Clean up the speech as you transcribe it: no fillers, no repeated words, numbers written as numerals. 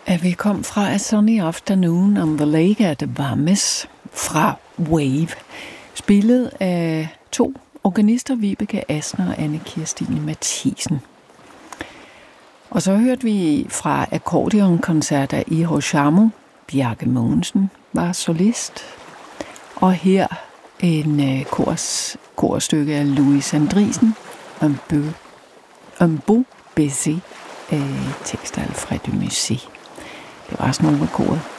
Vi kom fra A Sunny Afternoon on the Lake at Vammes fra Wave, spillet af 2 organister, Vibeke Asner og Anne Kirstine Mathisen. Og så hørte vi fra akkordeonkoncerter i Hoshamo. Bjarke Mogensen var solist. Og her en korstykke af Louis Andrisen, Un beau baiser, tekst af Alfred de Musset. Det var også nogle af koret.